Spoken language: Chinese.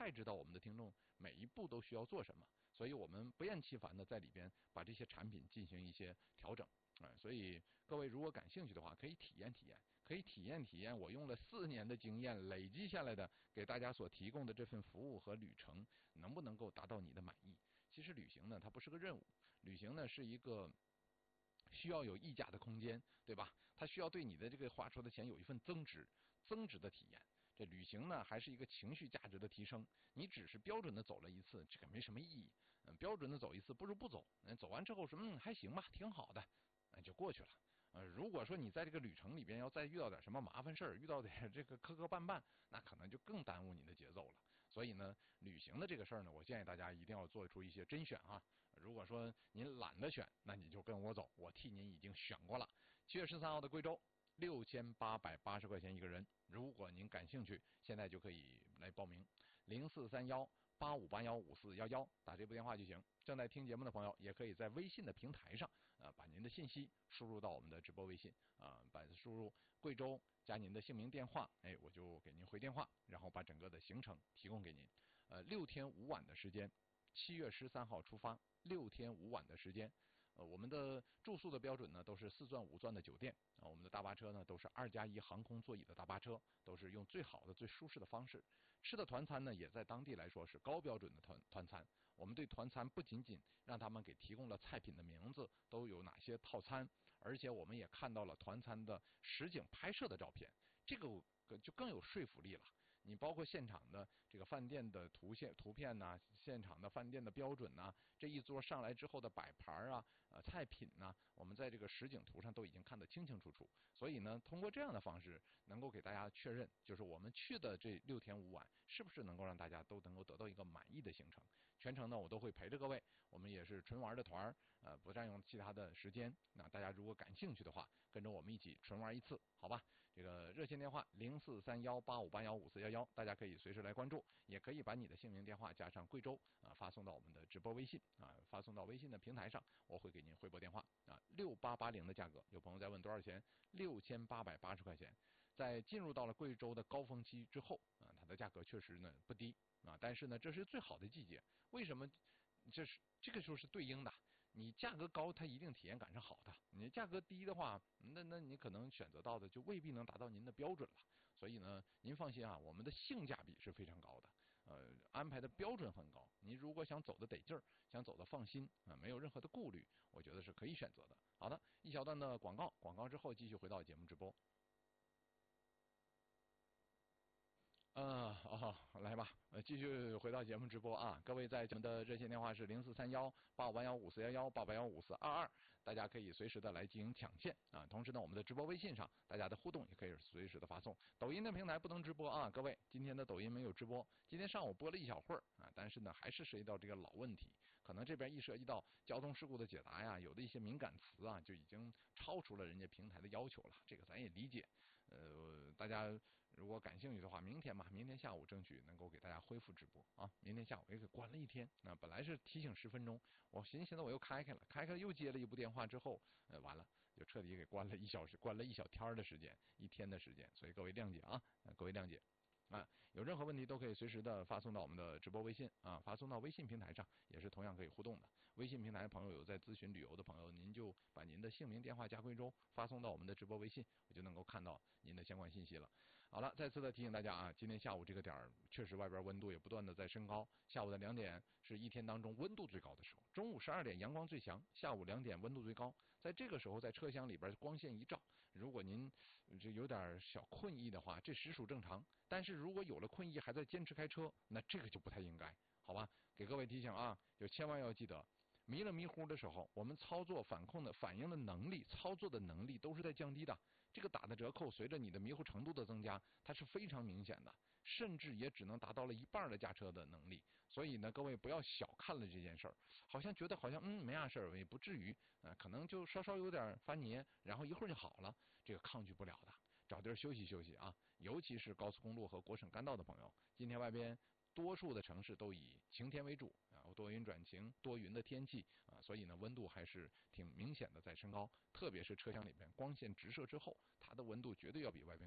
太知道我们的听众每一步都需要做什么，所以我们不厌其烦的在里边把这些产品进行一些调整。所以各位如果感兴趣的话，可以体验体验，可以体验我用了4年的经验累积下来的给大家所提供的这份服务和旅程，能不能够达到你的满意？其实旅行呢，它不是个任务，旅行呢是一个需要有溢价的空间，对吧？它需要对你的这个花出的钱有一份增值的体验。这旅行呢，还是一个情绪价值的提升。你只是标准的走了一次，这个没什么意义。标准的走一次不如不走。走完之后说还行吧，挺好的。就过去了。如果说你在这个旅程里边要再遇到点什么麻烦事儿，遇到点这个磕磕绊绊，那可能就更耽误你的节奏了。所以呢，旅行的这个事儿呢，我建议大家一定要做出一些甄选啊。如果说您懒得选，那你就跟我走，我替您已经选过了。7月13号的贵州，6880块钱一个人。如果您感兴趣，现在就可以来报名，043185815411，打这部电话就行。正在听节目的朋友，也可以在微信的平台上把您的信息输入到我们的直播微信把输入贵州加您的姓名电话，我就给您回电话，然后把整个的行程提供给您。6天5晚的时间，7月13号出发，6天5晚的时间。我们的住宿的标准呢都是4钻5钻的酒店我们的大巴车呢都是2+1航空座椅的大巴车，都是用最好的最舒适的方式。吃的团餐呢也在当地来说是高标准的团餐。我们对团餐不仅仅让他们给提供了菜品的名字都有哪些套餐，而且我们也看到了团餐的实景拍摄的照片，这个就更有说服力了。你包括现场的这个饭店的图片呐，现场的饭店的标准呐，这一桌上来之后的摆盘菜品呐，我们在这个实景图上都已经看得清清楚楚。所以呢，通过这样的方式，能够给大家确认，就是我们去的这6天5晚是不是能够让大家都能够得到一个满意的行程。全程呢，我都会陪着各位，我们也是纯玩的团不占用其他的时间。那大家如果感兴趣的话，跟着我们一起纯玩一次，好吧？这个热线电话043185815411，大家可以随时来关注，也可以把你的姓名电话加上贵州发送到我们的直播微信发送到微信的平台上，我会给您回拨电话6880的价格。有朋友在问多少钱？6880块钱。在进入到了贵州的高峰期之后它的价格确实呢不低但是呢这是最好的季节。为什么？这个时候是对应的，你价格高，它一定体验感是好的。你价格低的话，那你可能选择到的就未必能达到您的标准了。所以呢，您放心我们的性价比是非常高的，安排的标准很高。您如果想走的得劲儿，想走的放心没有任何的顾虑，我觉得是可以选择的。好的，一小段的广告之后继续回到节目直播。来吧，继续回到节目直播各位在我们的热线电话是04318581541188155422，大家可以随时的来进行抢线同时呢，我们的直播微信上大家的互动也可以随时的发送。抖音的平台不能直播各位，今天的抖音没有直播，今天上午播了1小会儿但是呢，还是涉及到这个老问题，可能这边一涉及到交通事故的解答有的一些敏感词就已经超出了人家平台的要求了，这个咱也理解。大家如果感兴趣的话，明天下午争取能够给大家恢复直播明天下午也给关了1天，本来是提醒10分钟，我寻思我又开了，又接了一部电话之后，完了就彻底给关了1小时，关了1小天的时间，1天的时间，所以各位谅解各位谅解。有任何问题都可以随时的发送到我们的直播微信发送到微信平台上，也是同样可以互动的。微信平台的朋友有在咨询旅游的朋友，您就把您的姓名、电话加贵州发送到我们的直播微信，我就能够看到您的相关信息了。好了，再次的提醒大家今天下午这个点确实外边温度也不断的在升高，下午的2点是一天当中温度最高的时候，中午12点阳光最强，下午2点温度最高。在这个时候，在车厢里边光线一照，如果您这有点小困意的话，这实属正常。但是如果有了困意还在坚持开车，那这个就不太应该，好吧？给各位提醒就千万要记得，迷了迷糊的时候，我们操作反应的能力、操作的能力都是在降低的。这个打的折扣随着你的迷糊程度的增加，它是非常明显的，甚至也只能达到了1半的驾车的能力。所以呢，各位不要小看了这件事儿，好像觉得没啥事儿，也不至于可能就稍稍有点发黏，然后一会儿就好了，这个抗拒不了的。找地儿休息休息尤其是高速公路和国省干道的朋友，今天外边多数的城市都以晴天为主多云转晴，多云的天气所以呢温度还是挺明显的在升高，特别是车厢里边光线直射之后，它的温度绝对要比外边